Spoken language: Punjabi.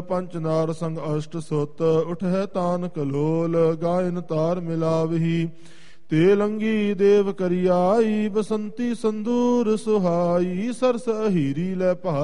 ਪੰਚ ਨਾਰ ਸੰਗ ਅਸ਼ਟ ਸੁਤ, ਉਠਹਿ ਤਾਨ ਕਲੋਲ, ਗਾਇਨ ਤਾਰ ਮਿਲਾਵਹੀ। ਤੇ ਲੰਗੀ ਦੇਵ ਕਰਿਆਈ, ਬਸੰਤੀ ਸੰਦੂਰ ਸੁਹਾਈ, ਸਰਸ ਅਹੀਰੀ ਲੈ ਭਾਈ।